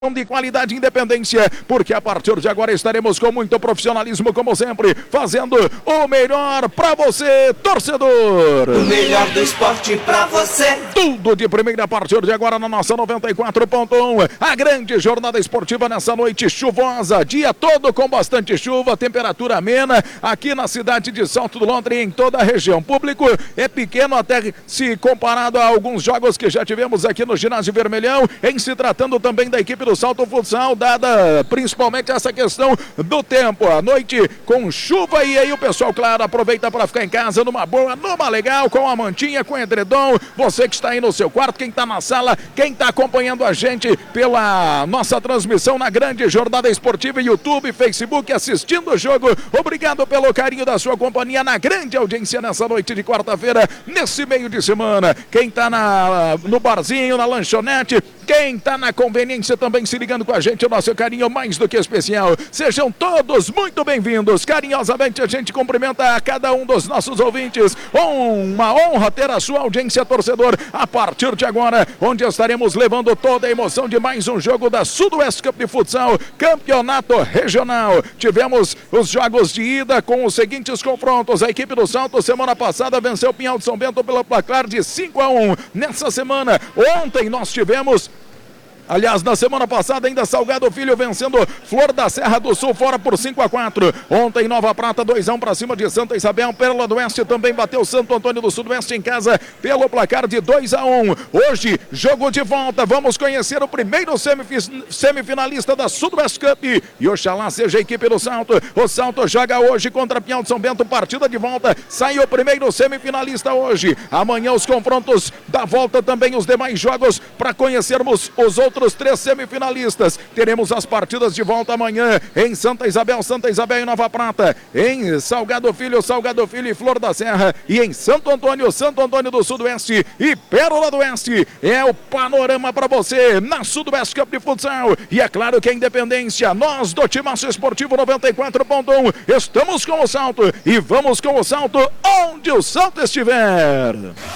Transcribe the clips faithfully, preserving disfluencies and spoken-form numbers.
de qualidade e independência, porque a partir de agora estaremos com muito profissionalismo, como sempre, fazendo o melhor pra você, torcedor. O melhor do esporte pra você. Tudo de primeira a partir de agora na nossa noventa e quatro ponto um. A grande jornada esportiva nessa noite chuvosa, dia todo com bastante chuva, temperatura amena aqui na cidade de Salto do Lontra e em toda a região. Público é pequeno até se comparado a alguns jogos que já tivemos aqui no Ginásio Vermelhão, em se tratando também da equipe do Salto Futsal, dada principalmente essa questão do tempo. A noite com chuva e aí o pessoal, claro, aproveita para ficar em casa numa boa, numa legal, com a mantinha, com edredom. Você que está aí no seu quarto, quem está na sala, quem está acompanhando a gente pela nossa transmissão na grande jornada esportiva, YouTube, Facebook, assistindo o jogo. Obrigado pelo carinho da sua companhia na grande audiência nessa noite de quarta-feira, nesse meio de semana. Quem está na, no barzinho, na lanchonete, quem está na conveniência também se ligando com a gente, o nosso carinho mais do que especial. Sejam todos muito bem-vindos. Carinhosamente a gente cumprimenta a cada um dos nossos ouvintes. Uma honra ter a sua audiência, torcedor, a partir de agora, onde estaremos levando toda a emoção de mais um jogo da Sudoeste Cup de Futsal, campeonato regional. Tivemos os jogos de ida com os seguintes confrontos. A equipe do Salto, semana passada, venceu o Pinhal de São Bento pelo placar de cinco a um. Nessa semana, ontem nós tivemos... Aliás, na semana passada ainda Salgado Filho vencendo Flor da Serra do Sul fora por cinco a quatro. Ontem Nova Prata dois a um para cima de Santa Isabel. Pérola do Oeste também bateu Santo Antônio do Sudoeste em casa pelo placar de dois a um. Hoje, jogo de volta. Vamos conhecer o primeiro semifinalista da Sudoeste Cup. E oxalá seja a equipe do Salto. O Salto joga hoje contra Pinhal de São Bento. Partida de volta. Sai o primeiro semifinalista hoje. Amanhã os confrontos da volta, também os demais jogos para conhecermos os outros os três semifinalistas. Teremos as partidas de volta amanhã em Santa Isabel, Santa Isabel e Nova Prata, em Salgado Filho, Salgado Filho e Flor da Serra, e em Santo Antônio, Santo Antônio do Sudoeste e Pérola do Oeste. É o panorama para você na Sudoeste Cup de Futsal. E é claro que a Independência, nós do Timaço Esportivo noventa e quatro ponto um, estamos com o Salto e vamos com o Salto onde o Salto estiver.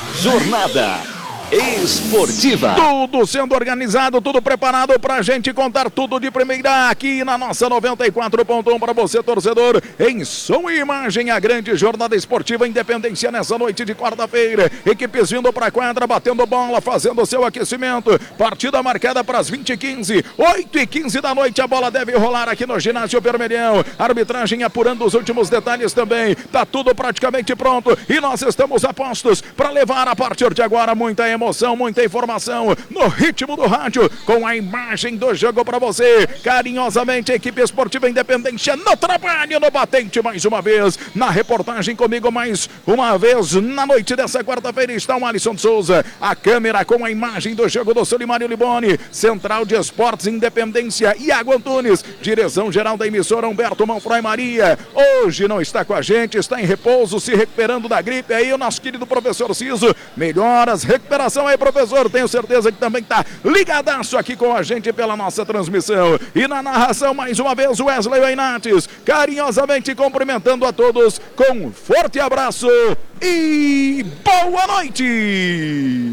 Jornada Esportiva. Tudo sendo organizado, tudo preparado pra gente contar tudo de primeira aqui na nossa noventa e quatro ponto um para você, torcedor, em som e imagem. A grande jornada esportiva Independência nessa noite de quarta-feira. Equipes vindo pra quadra, batendo bola, fazendo seu aquecimento. Partida marcada para as vinte e quinze, oito e quinze da noite. A bola deve rolar aqui no Ginásio Vermelhão. Arbitragem apurando os últimos detalhes também. Tá tudo praticamente pronto e nós estamos a postos para levar a partir de agora muita emoção, muita informação no ritmo do rádio, com a imagem do jogo para você. Carinhosamente, a equipe esportiva Independência no trabalho, no batente, mais uma vez. Na reportagem comigo mais uma vez, na noite dessa quarta-feira, está o Alisson Souza. A câmera com a imagem do jogo do Solimário Liboni. Central de Esportes Independência, Iago Antunes. Direção geral da emissora, Humberto Manfroy Maria. Hoje não está com a gente, está em repouso, se recuperando da gripe. Aí o nosso querido professor Ciso. Melhoras, recuperação aí, professor, tenho certeza que também está ligadaço aqui com a gente pela nossa transmissão. E na narração, mais uma vez, Wesley Weinates, carinhosamente cumprimentando a todos com um forte abraço e boa noite!